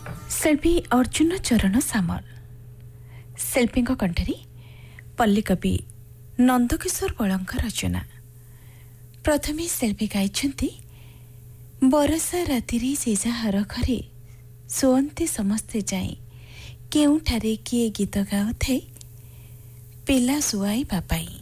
शिल्पी अर्जुन चरण सामल शिल्पी कंठरी पल्ली कवि नंदकिशोर बलंक रचना। प्रथमे शिल्पी गाइछन्ति बरसा रातिरे से जाହାର घरे शोअन्ते समस्ते जाई केउठारे किए गीत गाउथै पिला सुआई बापाई।